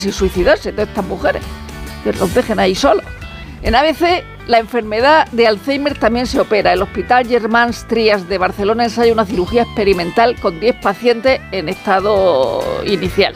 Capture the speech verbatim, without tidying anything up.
y suicidarse todas estas mujeres, que los dejen ahí solos. En A B C, la enfermedad de Alzheimer también se opera. El Hospital Germans Trias de Barcelona ensaya una cirugía experimental con diez pacientes en estado inicial.